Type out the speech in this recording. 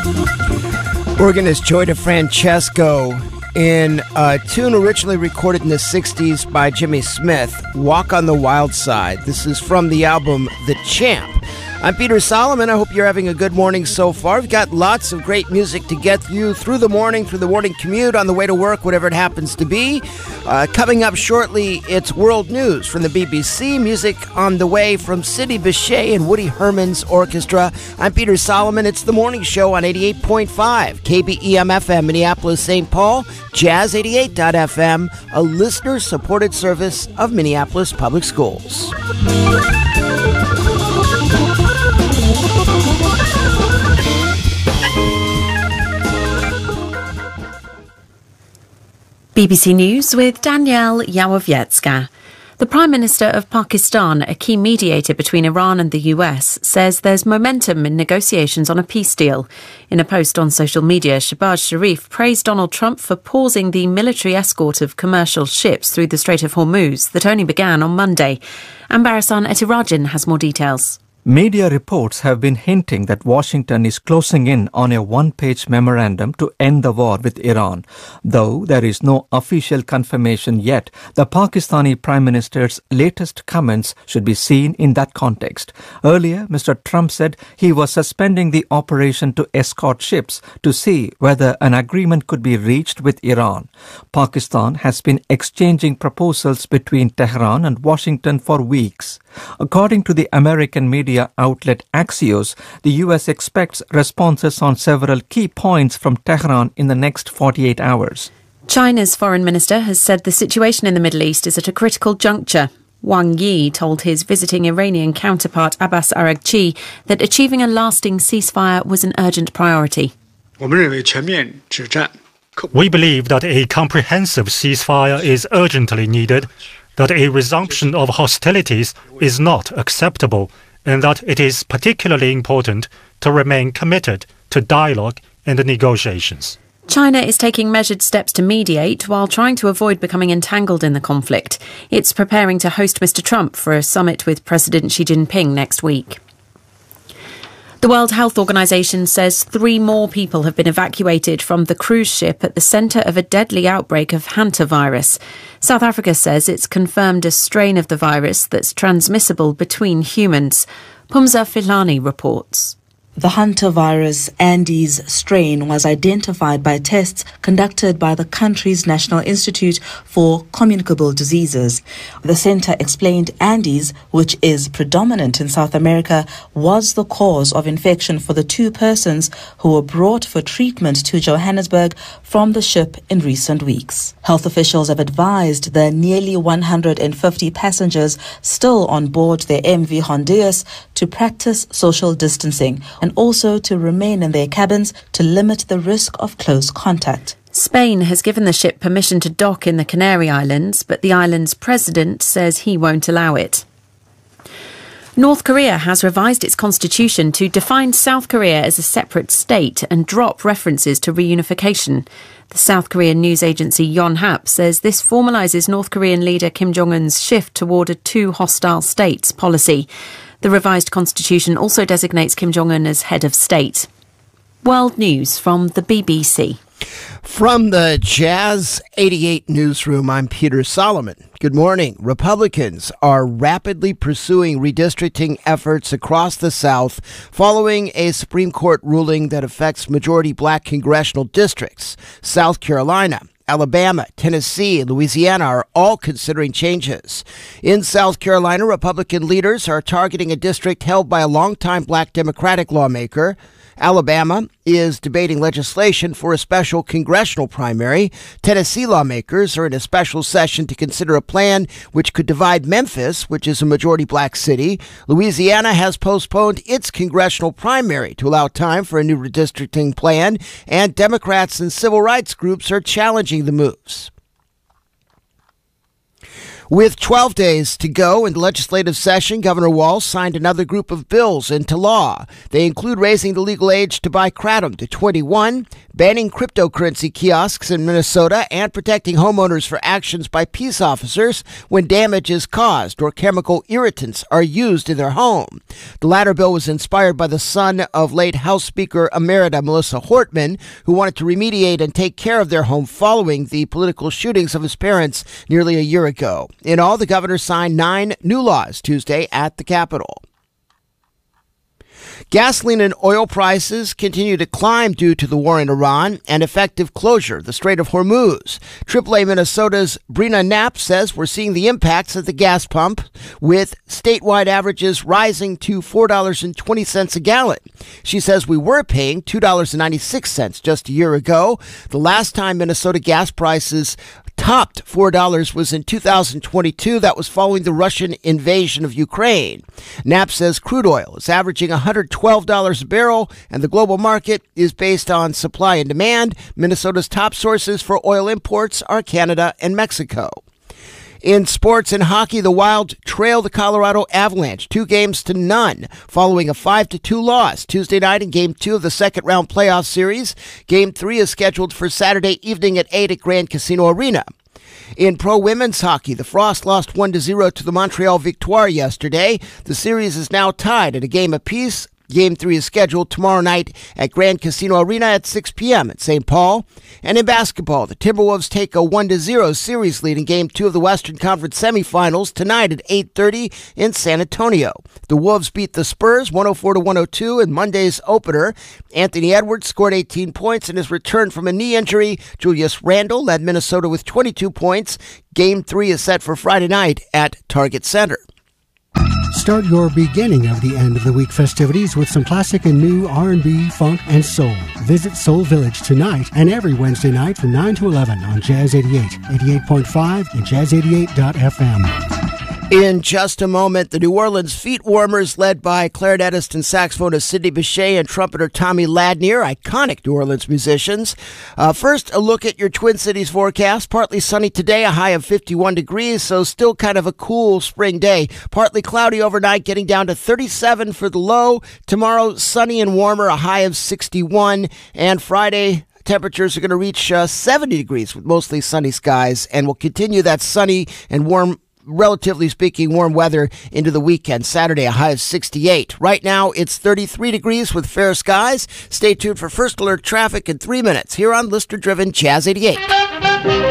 Organist Joy DeFrancesco in a tune originally recorded in the 60s by Jimmy Smith, Walk on the Wild Side. This is from the album The Champ. I'm Peter Solomon. I hope you're having a good morning so far. We've got lots of great music to get you through the morning commute, on the way to work, whatever it happens to be. Coming up shortly, it's World News from the BBC. Music on the way from Sidney Bechet and Woody Herman's orchestra. I'm Peter Solomon. It's the morning show on 88.5 KBEM-FM, Minneapolis, St. Paul, Jazz88.FM, a listener-supported service of Minneapolis Public Schools. BBC News with Danielle Yawowiecka. The Prime Minister of Pakistan, a key mediator between Iran and the US, says there's momentum in negotiations on a peace deal. In a post on social media, Shehbaz Sharif praised Donald Trump for pausing the military escort of commercial ships through the Strait of Hormuz that only began on Monday. Ambarasan Etirajan has more details. Media reports have been hinting that Washington is closing in on a one-page memorandum to end the war with Iran. Though there is no official confirmation yet, the Pakistani Prime Minister's latest comments should be seen in that context. Earlier, Mr. Trump said he was suspending the operation to escort ships to see whether an agreement could be reached with Iran. Pakistan has been exchanging proposals between Tehran and Washington for weeks. According to the American media outlet Axios, the U.S. expects responses on several key points from Tehran in the next 48 hours. China's foreign minister has said the situation in the Middle East is at a critical juncture. Wang Yi told his visiting Iranian counterpart Abbas Araghchi that achieving a lasting ceasefire was an urgent priority. We believe that a comprehensive ceasefire is urgently needed, that a resumption of hostilities is not acceptable, and that it is particularly important to remain committed to dialogue and negotiations. China is taking measured steps to mediate while trying to avoid becoming entangled in the conflict. It's preparing to host Mr. Trump for a summit with President Xi Jinping next week. The World Health Organization says 3 more people have been evacuated from the cruise ship at the centre of a deadly outbreak of hantavirus. South Africa says it's confirmed a strain of the virus that's transmissible between humans. Pumza Filani reports. The hantavirus Andes strain was identified by tests conducted by the country's National Institute for Communicable Diseases. The centre explained Andes, which is predominant in South America, was the cause of infection for the 2 persons who were brought for treatment to Johannesburg from the ship in recent weeks. Health officials have advised the nearly 150 passengers still on board the MV Honduras to practice social distancing and also to remain in their cabins to limit the risk of close contact. Spain has given the ship permission to dock in the Canary Islands, but the island's president says he won't allow it. North Korea has revised its constitution to define South Korea as a separate state and drop references to reunification. The South Korean news agency Yonhap says this formalises North Korean leader Kim Jong-un's shift toward a 2 hostile states policy. The revised constitution also designates Kim Jong-un as head of state. World News from the BBC. From the Jazz 88 newsroom, I'm Peter Solomon. Good morning. Republicans are rapidly pursuing redistricting efforts across the South following a Supreme Court ruling that affects majority black congressional districts. South Carolina, Alabama, Tennessee, and Louisiana are all considering changes. In South Carolina, Republican leaders are targeting a district held by a longtime black Democratic lawmaker. Alabama is debating legislation for a special congressional primary. Tennessee lawmakers are in a special session to consider a plan which could divide Memphis, which is a majority black city. Louisiana has postponed its congressional primary to allow time for a new redistricting plan, and Democrats and civil rights groups are challenging the moves. With 12 days to go in the legislative session, Governor Walz signed another group of bills into law. They include raising the legal age to buy kratom to 21, banning cryptocurrency kiosks in Minnesota, and protecting homeowners for actions by peace officers when damage is caused or chemical irritants are used in their home. The latter bill was inspired by the son of late House Speaker Emerita Melissa Hortman, who wanted to remediate and take care of their home following the political shootings of his parents nearly a year ago. In all, the governor signed 9 new laws Tuesday at the Capitol. Gasoline and oil prices continue to climb due to the war in Iran and effective closure of the Strait of Hormuz. AAA Minnesota's Brina Knapp says we're seeing the impacts at the gas pump, with statewide averages rising to $4.20 a gallon. She says we were paying $2.96 just a year ago. The last time Minnesota gas prices topped $4 was in 2022. That was following the Russian invasion of Ukraine. Knapp says crude oil is averaging $112 a barrel, and the global market is based on supply and demand. Minnesota's top sources for oil imports are Canada and Mexico. In sports and hockey, the Wild trail the Colorado Avalanche 2-0 following a 5-2 loss Tuesday night in Game 2 of the second-round playoff series. Game 3 is scheduled for Saturday evening at 8 at Grand Casino Arena. In pro women's hockey, the Frost lost 1-0 to the Montreal Victoire yesterday. The series is now tied at a game apiece. Game 3 is scheduled tomorrow night at Grand Casino Arena at 6 p.m. at St. Paul. And in basketball, the Timberwolves take a 1-0 series lead in Game 2 of the Western Conference semifinals tonight at 8:30 in San Antonio. The Wolves beat the Spurs 104-102 in Monday's opener. Anthony Edwards scored 18 points in his return from a knee injury. Julius Randle led Minnesota with 22 points. Game 3 is set for Friday night at Target Center. Start your beginning of the end of the week festivities with some classic and new R&B, funk, and soul. Visit Soul Village tonight and every Wednesday night from 9 to 11 on Jazz 88, 88.5, and Jazz88.fm. In just a moment, the New Orleans Feet Warmers, led by clarinetist and saxophonist Sidney Bechet and trumpeter Tommy Ladnier, iconic New Orleans musicians. First, a look at your Twin Cities forecast. Partly sunny today, a high of 51 degrees, so still kind of a cool spring day. Partly cloudy overnight, getting down to 37 for the low. Tomorrow, sunny and warmer, a high of 61. And Friday, temperatures are going to reach 70 degrees with mostly sunny skies, and will continue that sunny and warm, relatively speaking, warm weather into the weekend. Saturday, a high of 68. Right now, it's 33 degrees with fair skies. Stay tuned for First Alert traffic in 3 minutes here on Listener Driven Jazz 88.